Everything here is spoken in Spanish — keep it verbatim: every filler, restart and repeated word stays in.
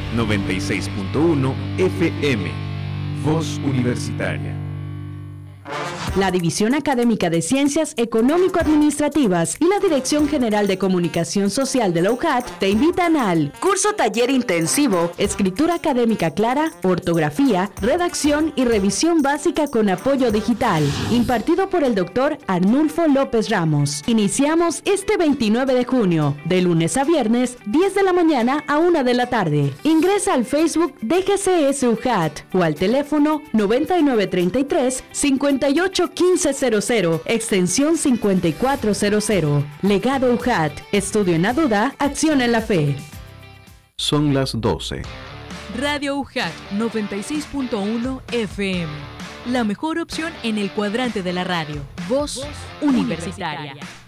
noventa y seis punto uno F M. Voz Universitaria. La División Académica de Ciencias Económico-Administrativas y la Dirección General de Comunicación Social de la U J A T te invitan al curso taller intensivo Escritura Académica Clara, Ortografía, Redacción y Revisión Básica con Apoyo Digital, impartido por el doctor Arnulfo López Ramos. Iniciamos este veintinueve de junio, de lunes a viernes, diez de la mañana a una de la tarde. Ingresa al Facebook de G C S U J A T o al teléfono noventa y nueve treinta y tres, cincuenta y ocho quince cero cero, extensión cincuenta y cuatro cero cero. Legado U J A T. Estudio en la duda, acción en la fe. Son las doce. Radio U J A T noventa y seis punto uno F M. La mejor opción en el cuadrante de la radio. Voz, Voz Universitaria. Universitaria.